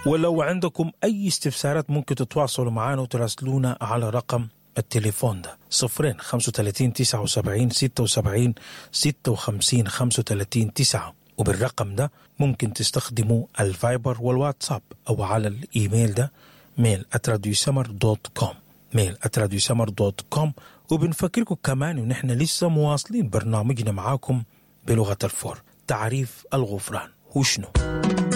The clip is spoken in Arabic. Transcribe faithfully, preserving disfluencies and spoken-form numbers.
ولو عندكم أي استفسارات ممكن تتواصلوا معنا وتراسلونا على رقم التليفون ده صفرين خمسة وثلاثين تسعة وسبعين ستة وسبعين ستة وخمسين خمسة وثلاثين تسعة، وبالرقم ده ممكن تستخدموا الفايبر والواتساب أو على الإيميل ده ميل آت راديو سمر دوت كوم ميل آت راديو سمر دوت كوم. وبنفكركم كمان ونحن لسه مواصلين برنامجنا معاكم بلغة الفور، تعريف الغفران وشنو.